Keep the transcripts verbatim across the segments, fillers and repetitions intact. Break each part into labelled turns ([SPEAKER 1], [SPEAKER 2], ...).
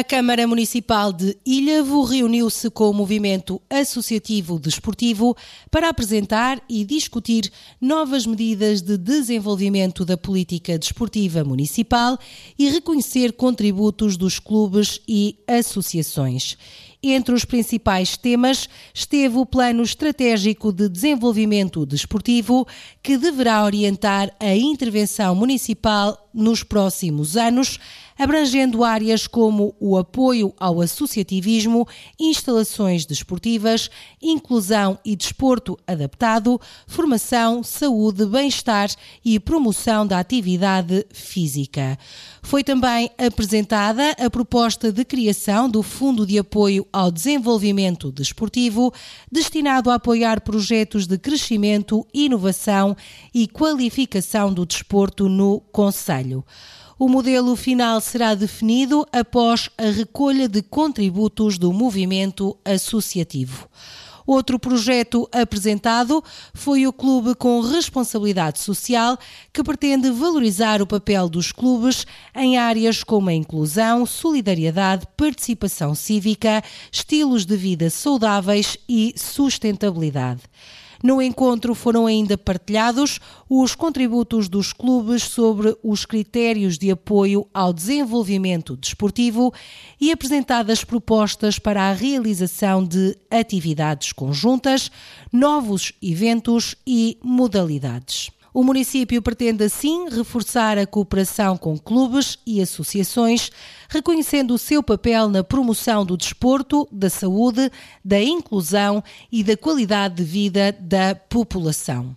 [SPEAKER 1] A Câmara Municipal de Ilhavo reuniu-se com o Movimento Associativo Desportivo para apresentar e discutir novas medidas de desenvolvimento da política desportiva municipal e reconhecer contributos dos clubes e associações. Entre os principais temas esteve o Plano Estratégico de Desenvolvimento Desportivo, que deverá orientar a intervenção municipal nos próximos anos, abrangendo áreas como o apoio ao associativismo, instalações desportivas, inclusão e desporto adaptado, formação, saúde, bem-estar e promoção da atividade física. Foi também apresentada a proposta de criação do Fundo de Apoio ao Desenvolvimento Desportivo, destinado a apoiar projetos de crescimento, inovação e qualificação do desporto no concelho. O modelo final será definido após a recolha de contributos do movimento associativo. Outro projeto apresentado foi o Clube com Responsabilidade Social, que pretende valorizar o papel dos clubes em áreas como a inclusão, solidariedade, participação cívica, estilos de vida saudáveis e sustentabilidade. No encontro foram ainda partilhados os contributos dos clubes sobre os critérios de apoio ao desenvolvimento desportivo e apresentadas propostas para a realização de atividades conjuntas, novos eventos e modalidades. O município pretende, assim, reforçar a cooperação com clubes e associações, reconhecendo o seu papel na promoção do desporto, da saúde, da inclusão e da qualidade de vida da população.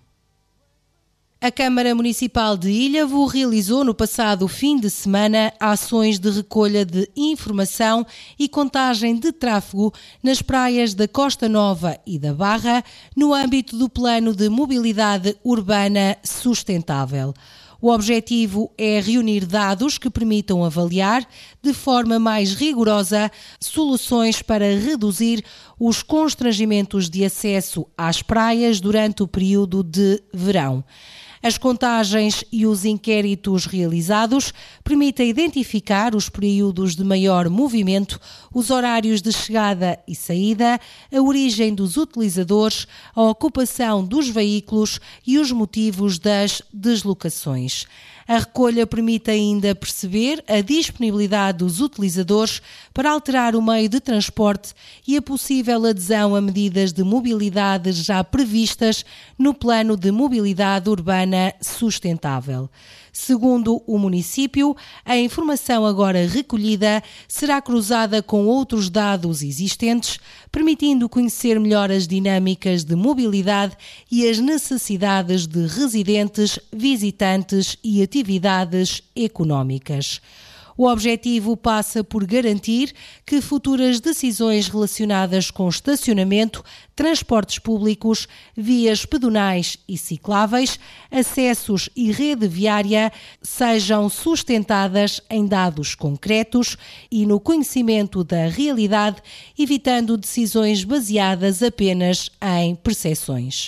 [SPEAKER 1] A Câmara Municipal de Ilhavo realizou no passado fim de semana ações de recolha de informação e contagem de tráfego nas praias da Costa Nova e da Barra, no âmbito do Plano de Mobilidade Urbana Sustentável. O objetivo é reunir dados que permitam avaliar, de forma mais rigorosa, soluções para reduzir os constrangimentos de acesso às praias durante o período de verão. As contagens e os inquéritos realizados permitem identificar os períodos de maior movimento, os horários de chegada e saída, a origem dos utilizadores, a ocupação dos veículos e os motivos das deslocações. A recolha permite ainda perceber a disponibilidade dos utilizadores para alterar o meio de transporte e a possível adesão a medidas de mobilidade já previstas no Plano de Mobilidade Urbana Sustentável. Segundo o município, a informação agora recolhida será cruzada com outros dados existentes, permitindo conhecer melhor as dinâmicas de mobilidade e as necessidades de residentes, visitantes e atividades económicas. O objetivo passa por garantir que futuras decisões relacionadas com estacionamento, transportes públicos, vias pedonais e cicláveis, acessos e rede viária sejam sustentadas em dados concretos e no conhecimento da realidade, evitando decisões baseadas apenas em percepções.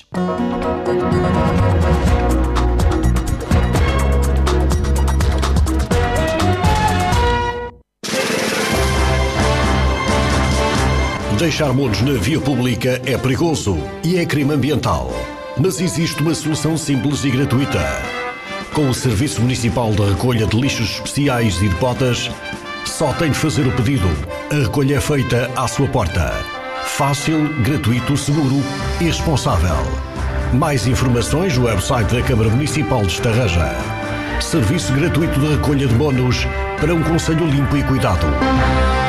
[SPEAKER 2] Deixar monos na via pública é perigoso e é crime ambiental. Mas existe uma solução simples e gratuita. Com o Serviço Municipal de Recolha de Lixos Especiais e de Botas, só tem de fazer o pedido. A recolha é feita à sua porta. Fácil, gratuito, seguro e responsável. Mais informações no website da Câmara Municipal de Estarreja. Serviço gratuito de recolha de monos para um concelho limpo e cuidado.